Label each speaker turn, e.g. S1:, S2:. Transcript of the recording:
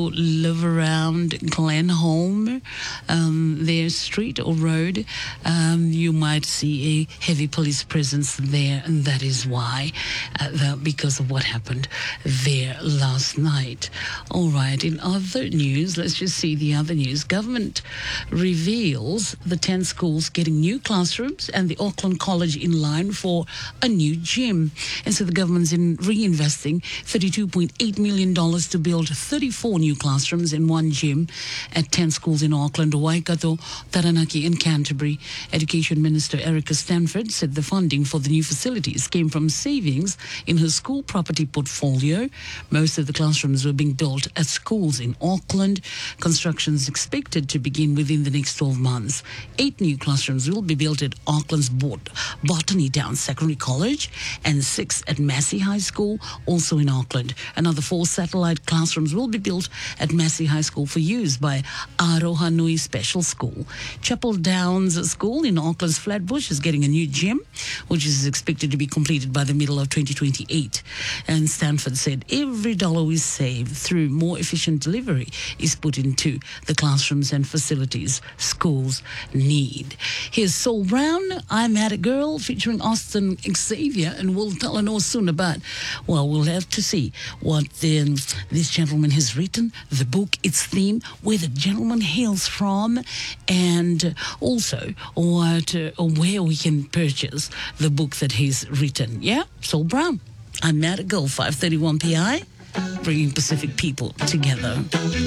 S1: live around Glenholm, their street or road, you might see a heavy police presence there, and that is why, because of what happened there last night. All right, in other news, let's just see the other news. Government reveals the 10 schools getting new classrooms and the Auckland College in line for a new gym. And so the government's reinvesting $32.8 million to build 34 new classrooms and one gym at 10 schools in Auckland, Waikato, Taranaki and Canterbury. Education Minister Erica Stanford said the funding for the new facilities came from savings in her school property portfolio. Most of the classrooms were being built at schools in Auckland. Construction is expected to begin within the next 12 months. 8 new classrooms will be built at Auckland's Botany Downs Secondary College and 6 at Massey High School, also in Auckland. Another 4 satellite classrooms will be built at Massey High School for use by Aroha Nui Special School. Chapel Downs School in Auckland's Flatbush is getting a new gym, which is expected to be completed by the middle of 2028. And Stanford said every dollar we save through more efficient delivery is put into the classrooms and facilities schools need. Here's Saul Brown, I'm At a Girl, featuring Austin Xavier, and we'll tell her more soon about, well, we'll have to see what this gentleman has written, the book, its theme, where the gentleman hails from, and also where we can purchase the book that he's written. Yeah, Saul Brown, I'm At a Girl, 5:31 p.m. bringing Pacific people together.